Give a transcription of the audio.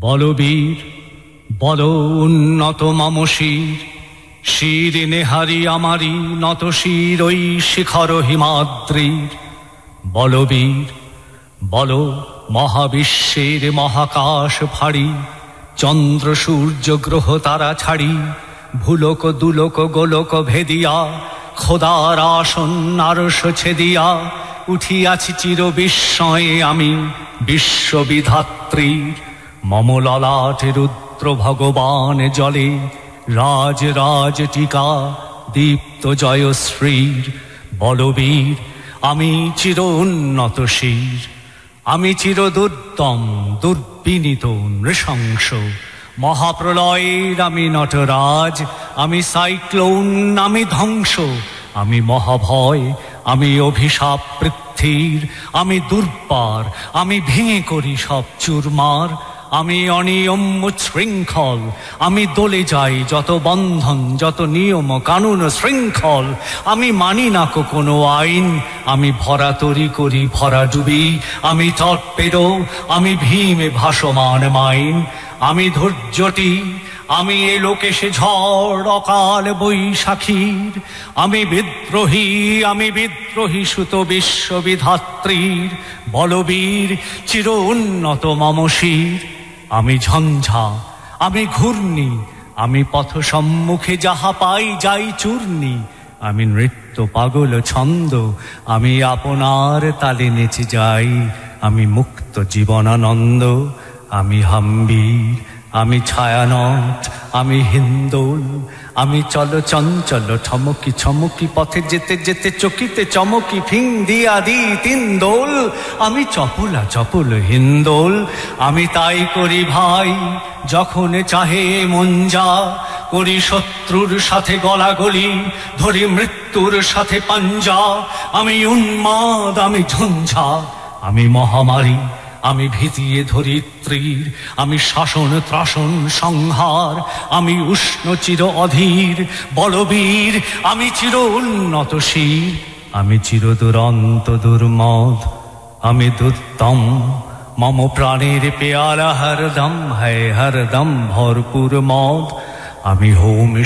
বলবীর বল উন্নত মম শির, শির নেহারি আমারি নত শির ওই শিখর হিমাদ্রির। বলবীর বল মহাবিশ্বের মহাকাশ ফাড়ি, চন্দ্র সূর্য গ্রহ তারা ছাড়ি, ভুলোক দুলোক গোলোক ভেদিয়া, খোদার আসন আরশ ছেদিয়া, উঠিয়াছি চির বিস্ময়ে আমি বিশ্ববিধাত্রীর। মম ললাটে রুদ্র ভগবান জলে, রাজ রাজ টিকা দীপ্ত জয়শ্রীর। বলবীর আমি চির উন্নত শির, আমি চির দুর্দম দুর্বিনীত নৃশংস, মহাপ্রলয়ের আমি নটরাজ, আমি সাইক্লোন আমি ধ্বংস, আমি মহাভয় আমি অভিশাপ পৃথ্বীর, আমি দুর্বার আমি ভেঙে করি সব চুরমার, আমি অনিয়ম উচ্ছৃঙ্খল, আমি দলে যাই যত বন্ধন যত নিয়ম কানুন শৃঙ্খল, আমি মানি না কোনো আইন, আমি ভরা তরি করি ভরা ডুবি, আমি টর্পেডো আমি ভীমে ভাসমান মাইন, আমি ধৈর্যটি আমি এ লোকেশে ঝড় অকাল বৈশাখীর, আমি বিদ্রোহী সুত বিশ্ববিধাত্রীর। বলবীর চির উন্নত মম শির, আমি ঝঞ্ঝা আমি ঘূর্ণি, আমি পথ সম্মুখে যাহা পাই যাই চূর্ণি, আমি নৃত্য পাগল ছন্দ, আমি আপনার তালে নেচে যাই, আমি মুক্ত জীবনানন্দ, আমি হাম্বীর আমি ছায়ানট আমি হিন্দোল, আমি চল চঞ্চল ঠমকি ছমকি পথে যেতে যেতে চকিতে চমকি ফিং দিয়া দি তিন দোল, আমি চপলা চপল হিন্দোল, আমি তাই করি ভাই যখন চাহে মন যা, করি শত্রুর সাথে গলাগলি ধরি মৃত্যুর সাথে পাঞ্জা, আমি উন্মাদ আমি ঝঞ্ঝা আমি মহামারী আমি ভিজিয়ে ধরিত্রীর, আমি শাসন ত্রাসন সংহার আমি উষ্ণ চির অধীর। বলবীর আমি চির উন্নত শির, আমি চির দুরন্ত দুর্মদ, আমি দুর্দম মম প্রাণের পেয়ালা হরদম হরদম ভরপুর মদ, আমি হোম